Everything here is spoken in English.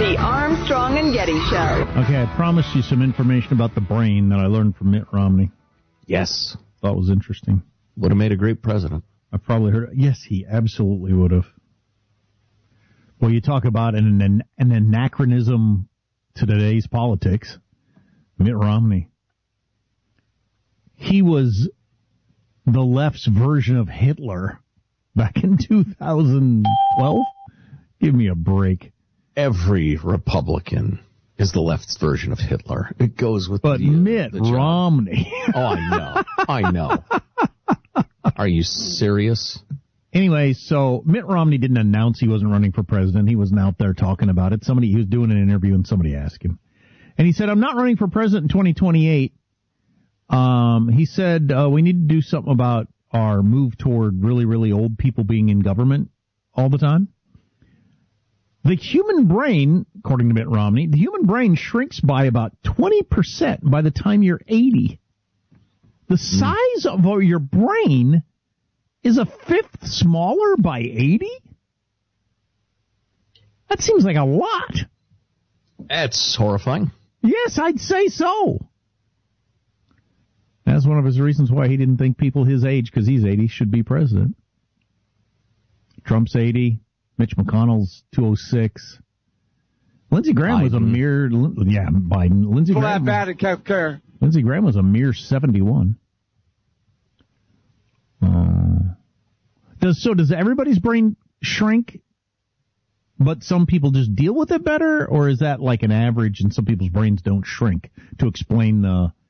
The Armstrong and Getty Show. Okay, I promised you some information about the brain that I learned from Mitt Romney. Yes. Thought it was interesting. Would have made a great president. I probably heard it. Yes, he absolutely would have. Well, you talk about an anachronism to today's politics. Mitt Romney. He was the left's version of Hitler back in 2012. Give me a break. Every Republican is the left's version of Hitler. It goes with Mitt Romney. Oh, I know. Are you serious? Anyway, so Mitt Romney didn't announce he wasn't running for president. He wasn't out there talking about it. He was doing an interview and somebody asked him. And he said, I'm not running for president in 2028. He said, we need to do something about our move toward really, really old people being in government all the time. The human brain, according to Mitt Romney, the human brain shrinks by about 20% by the time you're 80. The size of your brain is a fifth smaller by 80? That seems like a lot. That's horrifying. Yes, I'd say so. That's one of his reasons why he didn't think people his age, because he's 80, should be president. Trump's 80. Mitch McConnell's 206. Lindsey Graham Biden. Was a mere, Biden. Lindsey Graham was a mere 71. Does everybody's brain shrink, but some people just deal with it better, or is that like an average and some people's brains don't shrink to explain the